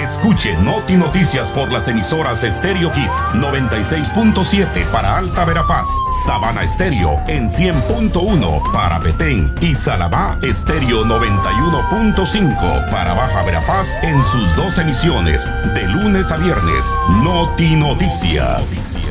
Escuche Noti Noticias por las emisoras Stereo Hits 96.7 para Alta Verapaz, Sabana Estéreo en 100.1 para Petén y Salabá Estéreo 91.5 para Baja Verapaz en sus dos emisiones de lunes a viernes. Noti Noticias.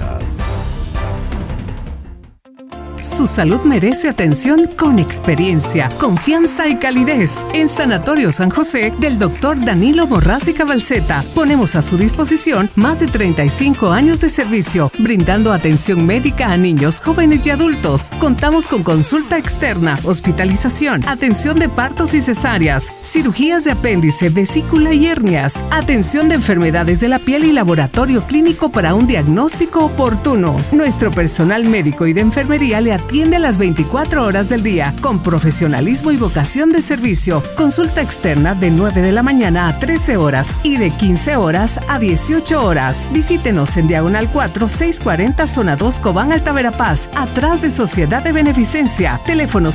Su salud merece atención con experiencia, confianza y calidez. En Sanatorio San José del Dr. Danilo Borrás y Cabalceta ponemos a su disposición más de 35 años de servicio, brindando atención médica a niños, jóvenes y adultos. Contamos con consulta externa, hospitalización, atención de partos y cesáreas, cirugías de apéndice, vesícula y hernias, atención de enfermedades de la piel y laboratorio clínico para un diagnóstico oportuno. Nuestro personal médico y de enfermería le atiende las 24 horas del día con profesionalismo y vocación de servicio. Consulta externa de 9 de la mañana a 13 horas y de 15 horas a 18 horas. Visítenos en Diagonal 4, 640 Zona 2 Cobán, Alta Verapaz, atrás de Sociedad de Beneficencia. Teléfono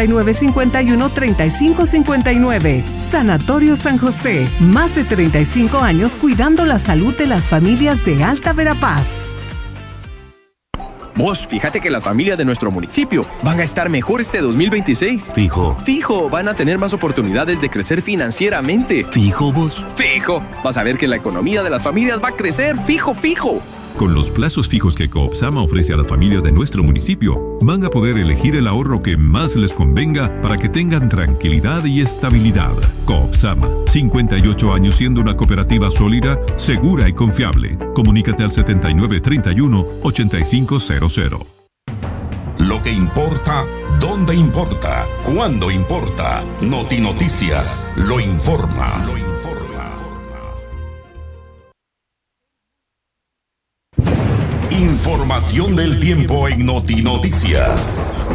7951-3559. Sanatorio San José. Más de 35 años cuidando la salud de las familias de Alta Verapaz. Vos, fíjate que las familias de nuestro municipio van a estar mejor este 2026. Fijo, van a tener más oportunidades de crecer financieramente. Fijo, vos. Fijo, vas a ver que la economía de las familias va a crecer, fijo. Con los plazos fijos que Coopsama ofrece a las familias de nuestro municipio, van a poder elegir el ahorro que más les convenga para que tengan tranquilidad y estabilidad. Coopsama, 58 años siendo una cooperativa sólida, segura y confiable. Comunícate al 7931-8500. Lo que importa, dónde importa, cuándo importa. Noti Noticias lo informa. Información del tiempo en Noti Noticias.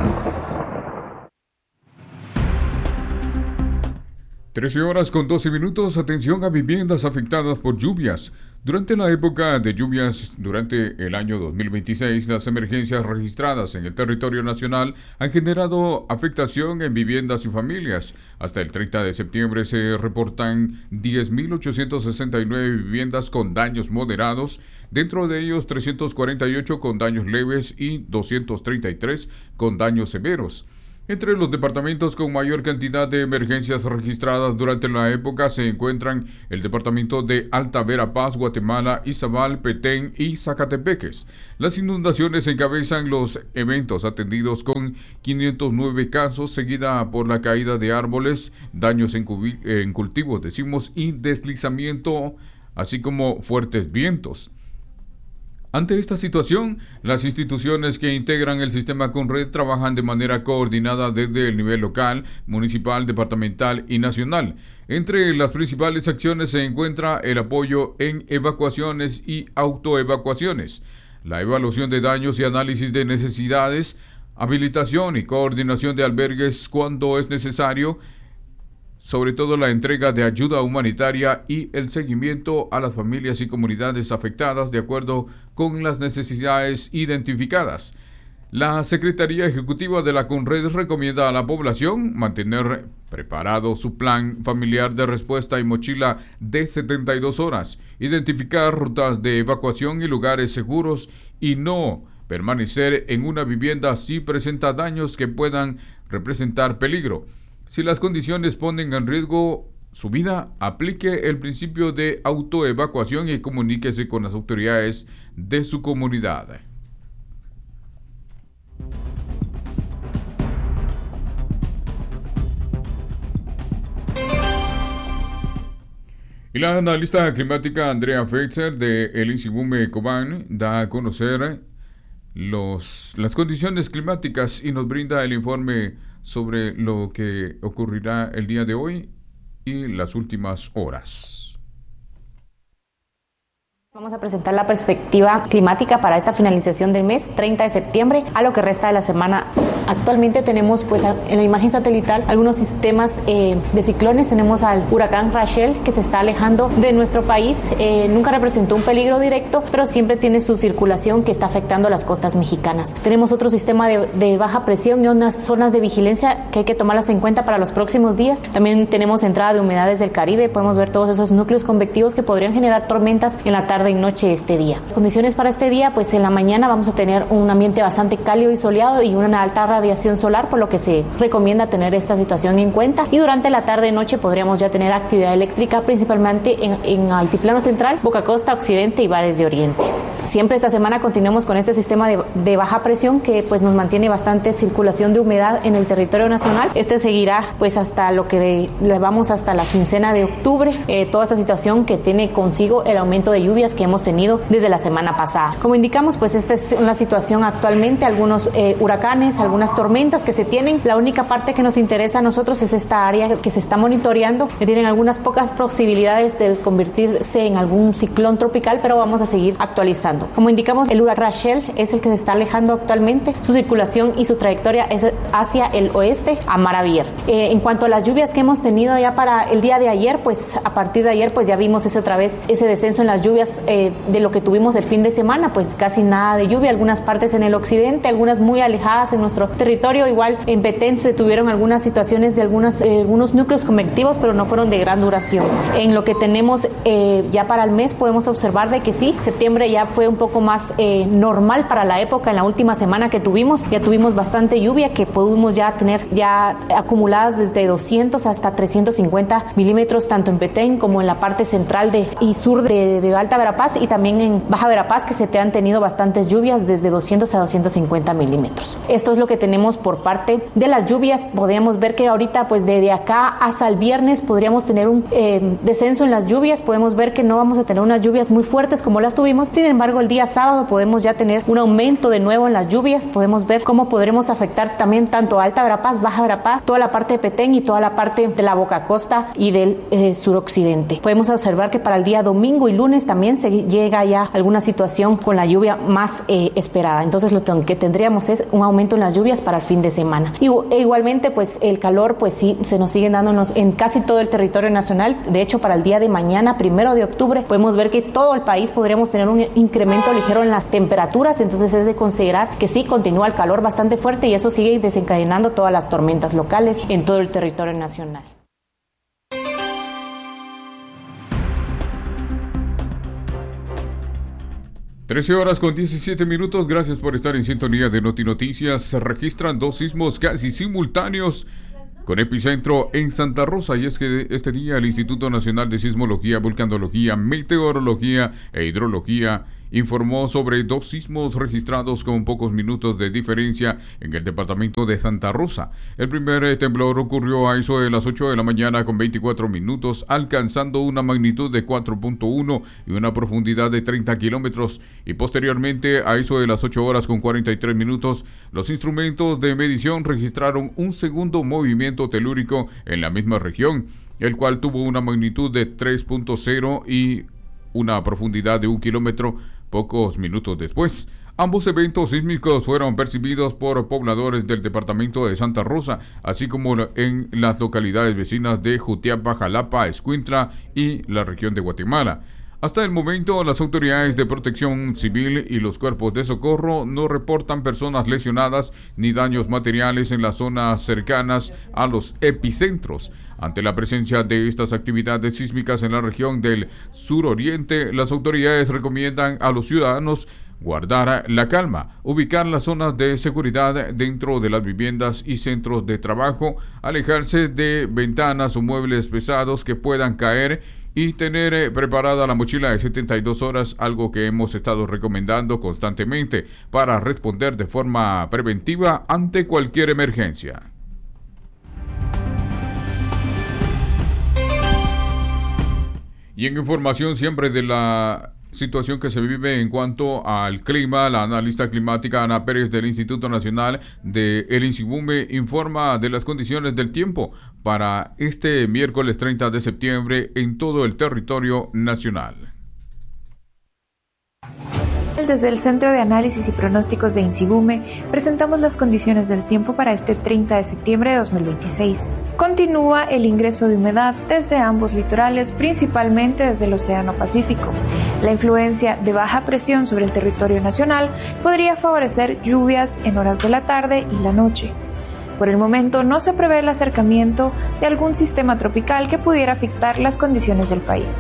13 horas con 12 minutos. Atención a viviendas afectadas por lluvias. Durante la época de lluvias, durante el año 2026, las emergencias registradas en el territorio nacional han generado afectación en viviendas y familias. Hasta el 30 de septiembre se reportan 10.869 viviendas con daños moderados, dentro de ellos 348 con daños leves y 233 con daños severos. Entre los departamentos con mayor cantidad de emergencias registradas durante la época se encuentran el departamento de Alta Verapaz, Guatemala, Izabal, Petén y Zacatepeques. Las inundaciones encabezan los eventos atendidos con 509 casos, seguida por la caída de árboles, daños en cultivos, y deslizamiento, así como fuertes vientos. Ante esta situación, las instituciones que integran el sistema Conred trabajan de manera coordinada desde el nivel local, municipal, departamental y nacional. Entre las principales acciones se encuentra el apoyo en evacuaciones y autoevacuaciones, la evaluación de daños y análisis de necesidades, habilitación y coordinación de albergues cuando es necesario, sobre todo la entrega de ayuda humanitaria y el seguimiento a las familias y comunidades afectadas de acuerdo con las necesidades identificadas. La Secretaría Ejecutiva de la Conred recomienda a la población mantener preparado su plan familiar de respuesta y mochila de 72 horas, identificar rutas de evacuación y lugares seguros y no permanecer en una vivienda si presenta daños que puedan representar peligro. Si las condiciones ponen en riesgo su vida, aplique el principio de autoevacuación y comuníquese con las autoridades de su comunidad. Y la analista climática Andrea Feitzer de El Insibume Cobán da a conocer las condiciones climáticas y nos brinda el informe sobre lo que ocurrirá el día de hoy y las últimas horas. Vamos a presentar la perspectiva climática para esta finalización del mes, 30 de septiembre, a lo que resta de la semana. Actualmente tenemos pues en la imagen satelital algunos sistemas de ciclones. Tenemos al huracán Rachel que se está alejando de nuestro país. Nunca representó un peligro directo, pero siempre tiene su circulación que está afectando las costas mexicanas. Tenemos otro sistema de baja presión y unas zonas de vigilancia que hay que tomarlas en cuenta para los próximos días. También tenemos entrada de humedades del Caribe. Podemos ver todos esos núcleos convectivos que podrían generar tormentas en la tarde y noche este día. Las condiciones para este día, pues en la mañana vamos a tener un ambiente bastante cálido y soleado y una alta radiación solar, por lo que se recomienda tener esta situación en cuenta. Y durante la tarde y noche podríamos ya tener actividad eléctrica principalmente en Altiplano Central, Boca Costa, Occidente y Valles de Oriente. Siempre esta semana continuamos con este sistema de baja presión que pues nos mantiene bastante circulación de humedad en el territorio nacional. Este seguirá pues hasta lo que le vamos hasta la quincena de octubre. Toda esta situación que tiene consigo el aumento de lluvias que hemos tenido desde la semana pasada. Como indicamos, pues esta es una situación actualmente, algunos huracanes, algunas tormentas que se tienen. La única parte que nos interesa a nosotros es esta área que se está monitoreando, que tienen algunas pocas posibilidades de convertirse en algún ciclón tropical, pero vamos a seguir actualizando. Como indicamos, el huracán Rachel es el que se está alejando actualmente. Su circulación y su trayectoria es hacia el oeste, a mar abierto. En cuanto a las lluvias que hemos tenido ya para el día de ayer, pues a partir de ayer pues ya vimos otra vez ese descenso en las lluvias de lo que tuvimos el fin de semana, pues casi nada de lluvia, algunas partes en el occidente, algunas muy alejadas en nuestro territorio. Igual en Petén se tuvieron algunas situaciones de algunos núcleos convectivos, pero no fueron de gran duración. En lo que tenemos ya para el mes podemos observar de que sí, septiembre ya fue un poco más normal para la época. En la última semana que tuvimos, ya tuvimos bastante lluvia que pudimos ya tener ya acumuladas desde 200 hasta 350 milímetros, tanto en Petén como en la parte central y sur de Alta Verapaz, y también en Baja Verapaz, que se te han tenido bastantes lluvias desde 200 a 250 milímetros. Esto es lo que tenemos por parte de las lluvias. Podríamos ver que ahorita pues desde acá hasta el viernes podríamos tener un descenso en las lluvias. Podemos ver que no vamos a tener unas lluvias muy fuertes como las tuvimos. Sin embargo, el día sábado podemos ya tener un aumento de nuevo en las lluvias. Podemos ver cómo podremos afectar también tanto Alta Verapaz, Baja Verapaz, toda la parte de Petén y toda la parte de la Boca Costa y del suroccidente. Podemos observar que para el día domingo y lunes también se llega ya alguna situación con la lluvia más esperada. Entonces lo que tendríamos es un aumento en las lluvias para el fin de semana. Igualmente pues el calor pues sí se nos sigue dándonos en casi todo el territorio nacional. De hecho, para el día de mañana, 1 de octubre, podemos ver que todo el país podríamos tener un incremento ligero en las temperaturas. Entonces es de considerar que sí continúa el calor bastante fuerte y eso sigue desencadenando todas las tormentas locales en todo el territorio nacional. (13:17). Gracias por estar en sintonía de Noti Noticias. Se registran 2 sismos casi simultáneos con epicentro en Santa Rosa, y es que este día el Instituto Nacional de Sismología, Vulcanología, Meteorología e Hidrología informó sobre 2 sismos registrados con pocos minutos de diferencia en el departamento de Santa Rosa. El primer temblor ocurrió a eso de las 8 de la mañana con 24 minutos, alcanzando una magnitud de 4.1 y una profundidad de 30 kilómetros. Y posteriormente, a eso de las 8 horas con 43 minutos, los instrumentos de medición registraron un segundo movimiento telúrico en la misma región, el cual tuvo una magnitud de 3.0 y una profundidad de 1 kilómetro. Pocos minutos después, ambos eventos sísmicos fueron percibidos por pobladores del departamento de Santa Rosa, así como en las localidades vecinas de Jutiapa, Jalapa, Escuintla y la región de Guatemala. Hasta el momento, las autoridades de protección civil y los cuerpos de socorro no reportan personas lesionadas ni daños materiales en las zonas cercanas a los epicentros. Ante la presencia de estas actividades sísmicas en la región del suroriente, las autoridades recomiendan a los ciudadanos guardar la calma, ubicar las zonas de seguridad dentro de las viviendas y centros de trabajo, alejarse de ventanas o muebles pesados que puedan caer y tener preparada la mochila de 72 horas, algo que hemos estado recomendando constantemente para responder de forma preventiva ante cualquier emergencia. Y en información siempre de la situación que se vive en cuanto al clima, la analista climática Ana Pérez del Instituto Nacional de El INSIBUME informa de las condiciones del tiempo para este miércoles 30 de septiembre en todo el territorio nacional. Desde el Centro de Análisis y Pronósticos de INSIGUME presentamos las condiciones del tiempo para este 30 de septiembre de 2026. Continúa el ingreso de humedad desde ambos litorales, principalmente desde el Océano Pacífico. La influencia de baja presión sobre el territorio nacional podría favorecer lluvias en horas de la tarde y la noche. Por el momento no se prevé el acercamiento de algún sistema tropical que pudiera afectar las condiciones del país.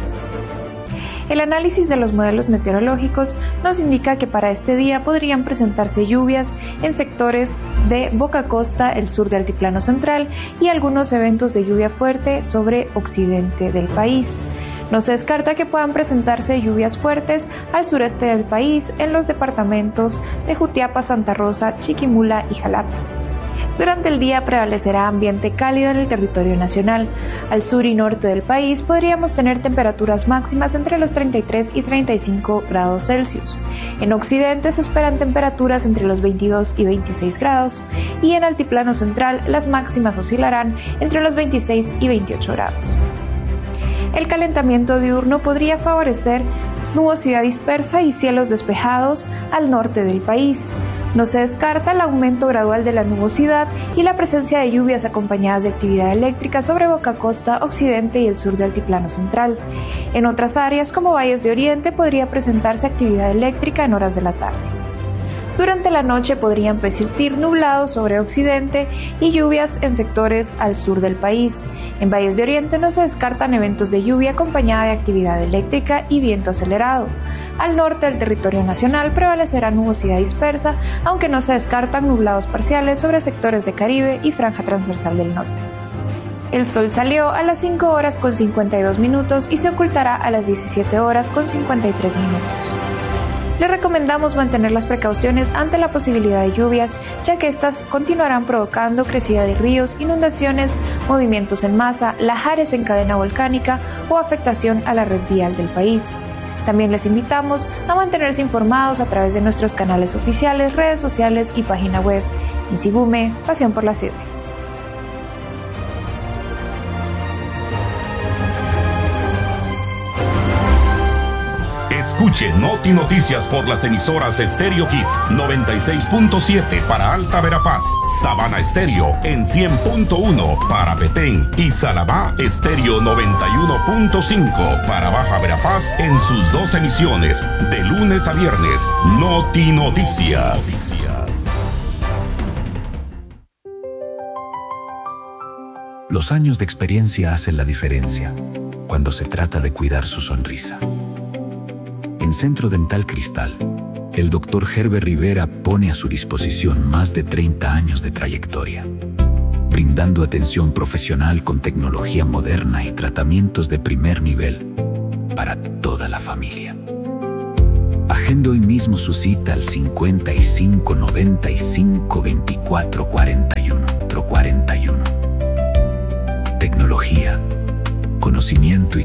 El análisis de los modelos meteorológicos nos indica que para este día podrían presentarse lluvias en sectores de Boca Costa, el sur del Altiplano Central y algunos eventos de lluvia fuerte sobre occidente del país. No se descarta que puedan presentarse lluvias fuertes al sureste del país en los departamentos de Jutiapa, Santa Rosa, Chiquimula y Jalapa. Durante el día prevalecerá ambiente cálido en el territorio nacional. Al sur y norte del país podríamos tener temperaturas máximas entre los 33 y 35 grados Celsius. En occidente se esperan temperaturas entre los 22 y 26 grados y en altiplano central las máximas oscilarán entre los 26 y 28 grados. El calentamiento diurno podría favorecer nubosidad dispersa y cielos despejados al norte del país. No se descarta el aumento gradual de la nubosidad y la presencia de lluvias acompañadas de actividad eléctrica sobre Boca Costa, occidente y el sur del Altiplano Central. En otras áreas, como valles de Oriente, podría presentarse actividad eléctrica en horas de la tarde. Durante la noche podrían persistir nublados sobre occidente y lluvias en sectores al sur del país. En valles de Oriente no se descartan eventos de lluvia acompañada de actividad eléctrica y viento acelerado. Al norte del territorio nacional prevalecerá nubosidad dispersa, aunque no se descartan nublados parciales sobre sectores de Caribe y franja transversal del norte. El sol salió a las 5 horas con 52 minutos y se ocultará a las 17 horas con 53 minutos. Les recomendamos mantener las precauciones ante la posibilidad de lluvias, ya que estas continuarán provocando crecida de ríos, inundaciones, movimientos en masa, lahares en cadena volcánica o afectación a la red vial del país. También les invitamos a mantenerse informados a través de nuestros canales oficiales, redes sociales y página web. INSIGUME, pasión por la ciencia. Escuche Noti Noticias por las emisoras Estéreo Hits 96.7 para Alta Verapaz, Sabana Estéreo en 100.1 para Petén y Salabá Estéreo 91.5 para Baja Verapaz en sus 2 emisiones de lunes a viernes. Noti Noticias. Los años de experiencia hacen la diferencia cuando se trata de cuidar su sonrisa. En Centro Dental Cristal, el Dr. Herbert Rivera pone a su disposición más de 30 años de trayectoria, brindando atención profesional con tecnología moderna y tratamientos de primer nivel para toda la familia. Agende hoy mismo su cita al 55 95 24 41 41. Tecnología, conocimiento y